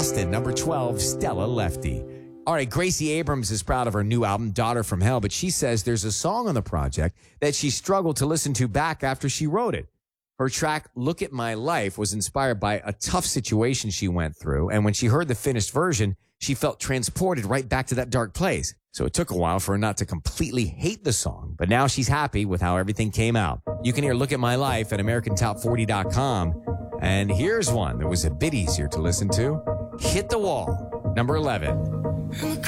Boston. Number 12, Stella Lefty. All right, Gracie Abrams is proud of her new album, Daughter from Hell, but she says there's a song on the project that she struggled to listen to back after she wrote it. Her track, Look at My Life, was inspired by a tough situation she went through, and when she heard the finished version, she felt transported right back to that dark place. So it took a while for her not to completely hate the song, but now she's happy with how everything came out. You can hear Look at My Life at AmericanTop40.com, and here's one that was a bit easier to listen to. Hit the Wall, number 11.